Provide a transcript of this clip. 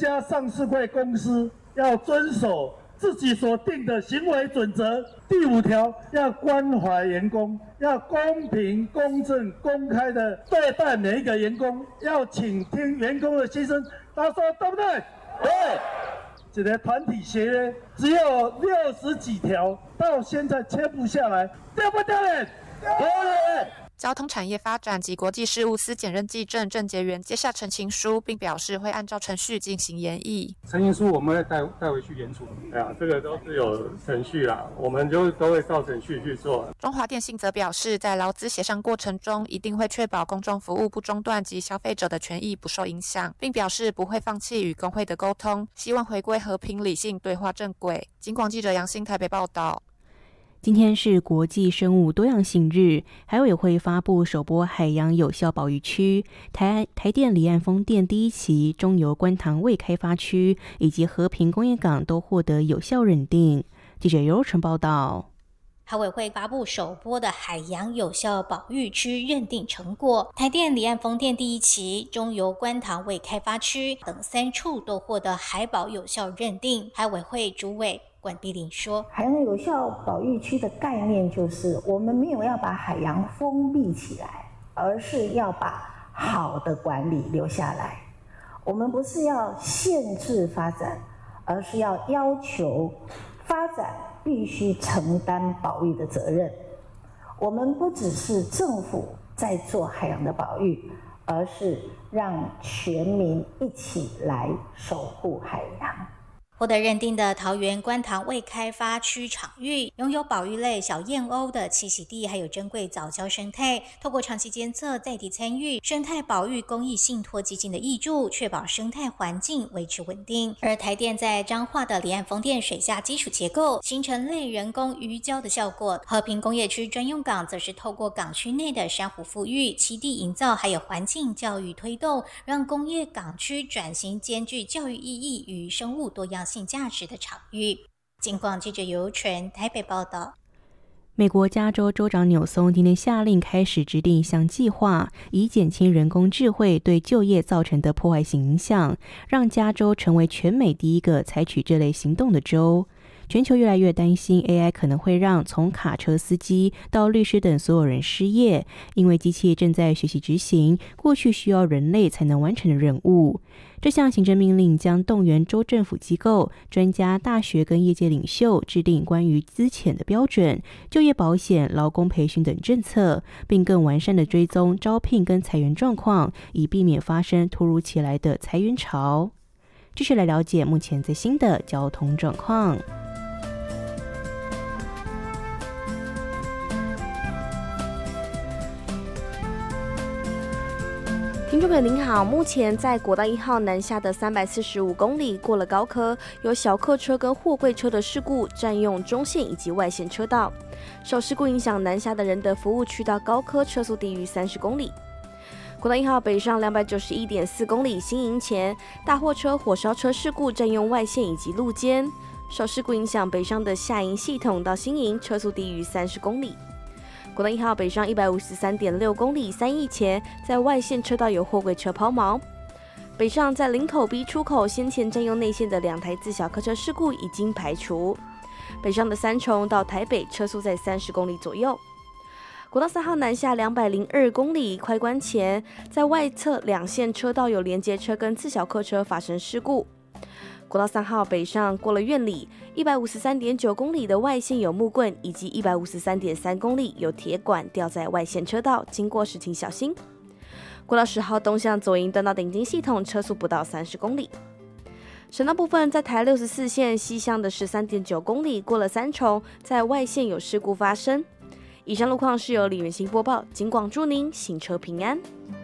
家上市柜公司要遵守自己所定的行为准则。第5条，要关怀员工，要公平、公正、公开的对待每一个员工，要倾听员工的心声。大家说对不对？对。这个团体协约只有60几条，到现在签不下来，对不对？对。 交通产业发展及国际事务司检任技正郑杰元接下陈情书，并表示会按照程序进行研议。 陈情书我们会带回去研处，这个都是有程序啦，我们就都会照程序去做。 中华电信则表示，在劳资协商过程中，一定会确保公众服务不中断及消费者的权益不受影响，并表示不会放弃与工会的沟通，希望回归和平理性对话正轨。警广记者杨欣台北报道。 今天是国际生物多样性日，海委会发布首波海洋有效保育区、台电离岸风电第1期、中油观塘未开发区以及和平工业港都获得有效认定。记者尤成报道。 海委会发布首波的海洋有效保育区认定成果，台电离岸风电第1期、中油观塘未开发区等3处都获得海保有效认定。海委会主委管碧玲说， 海洋有效保育区的概念就是我们没有要把海洋封闭起来，而是要把好的管理留下来。我们不是要限制发展，而是要求发展必须承担保育的责任。我们不只是政府在做海洋的保育，而是让全民一起来守护海洋。 获得认定的桃园观塘未开发区场域，拥有保育类小燕鸥的栖息地，还有珍贵藻礁生态。透过长期监测、在地参与、生态保育公益信托基金的挹注，确保生态环境维持稳定。而台电在彰化的离岸风电水下基础结构，形成类人工鱼礁的效果。和平工业区专用港则是透过港区内的珊瑚复育、栖地营造，还有环境教育推动，让工业港区转型兼具教育意义与生物多样性价值的场域。警广记者尤纯台北报道。 美国加州州长纽松今天下令开始制定一项计划，以减轻人工智慧对就业造成的破坏性影响，让加州成为全美第一个采取这类行动的州。全球越来越担心 AI 可能会让从卡车司机到律师等所有人失业，因为机器正在学习执行过去需要人类才能完成的任务。这项行政命令将动员州政府机构、专家、大学跟业界领袖制定关于资遣的标准、就业保险、劳工培训等政策，并更完善的追踪招聘跟裁员状况，以避免发生突如其来的裁员潮。继续来了解目前最新的交通状况。 听众朋友您好，目前在国道1号南下的345公里过了高科，有小客车跟货柜车的事故占用中线以及外线车道，受事故影响南下的仁德服务区到高科车速低于30公里。国道1号北上291.4公里新营前，大货车、火烧车事故占用外线以及路肩，受事故影响北上的下营系统到新营车速低于30公里。国道1号北上153.6公里3义前，在外线车道有货柜车抛锚。北上在林口 B 出口先前占用内线的2台自小客车事故已经排除。北上的三重到台北车速在30公里左右。国道3号南下202公里快关前，在外侧2线车道有连接车跟自小客车发生事故。国道3号北上过了苑里153.9公里的外线有木棍，以及153.3公里有铁管吊在外线车道，经过时请小心。国道10号东向左营登到顶金系统车速不到30公里。省道部分，在台64线西向的13.9公里过了三重，在外线有事故发生。以上路况是由李元兴播报，警广祝您行车平安。